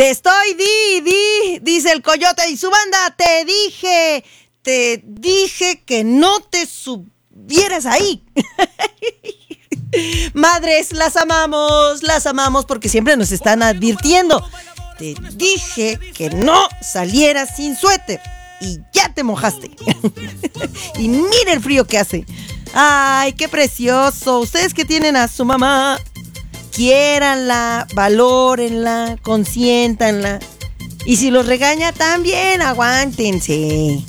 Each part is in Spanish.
Te estoy dice el Coyote y su banda, te dije que no te subieras ahí. Madres, las amamos porque siempre nos están advirtiendo. Te dije que no salieras sin suéter y ya te mojaste. Y mira el frío que hace. Ay, qué precioso. Ustedes que tienen a su mamá, quiéranla, valórenla, consiéntanla. Y si los regaña, también aguántense.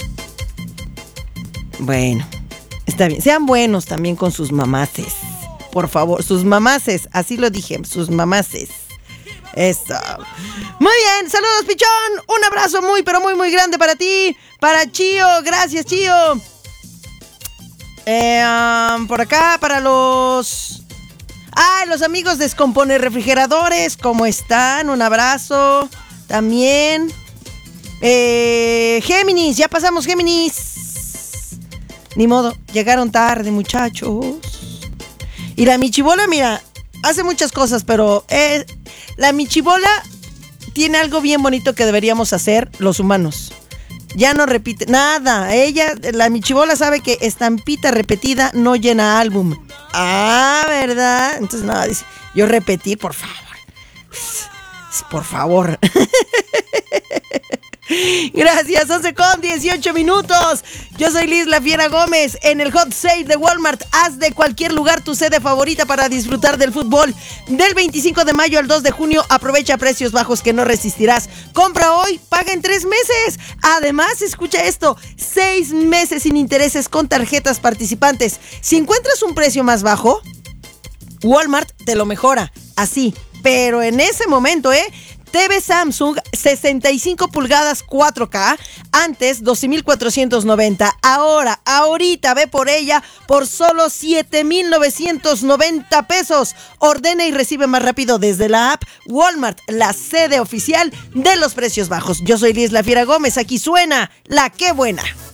Bueno, está bien. Sean buenos también con sus mamaces. Por favor, sus mamaces. Así lo dije, sus mamaces. Eso. Muy bien, saludos, Pichón. Un abrazo muy, pero muy, muy grande para ti. Para Chío, gracias, Chío. Por acá, para los amigos de Descompone Refrigeradores, ¿cómo están? Un abrazo. También. Géminis, ya pasamos Géminis. Ni modo, llegaron tarde, muchachos. Y la Michibola, mira, hace muchas cosas, pero la Michibola tiene algo bien bonito que deberíamos hacer los humanos. Ya no repite nada. La Michibola sabe que estampita repetida no llena álbum. Ah, ¿verdad? Entonces nada, dice, yo repetir, por favor. Por favor. Gracias, 11:18. Yo soy Liz La Fiera Gómez. En el Hot Sale de Walmart, haz de cualquier lugar tu sede favorita para disfrutar del fútbol. Del 25 de mayo al 2 de junio, aprovecha precios bajos que no resistirás. Compra hoy, paga en 3 meses. Además, escucha esto, 6 meses sin intereses con tarjetas participantes. Si encuentras un precio más bajo, Walmart te lo mejora. Así, pero en ese momento, TV Samsung 65 pulgadas 4K, antes 12,490. Ahorita ve por ella por solo 7,990 pesos. Ordena y recibe más rápido desde la app Walmart, la sede oficial de los precios bajos. Yo soy Liz La Fiera Gómez, aquí suena La Qué Buena.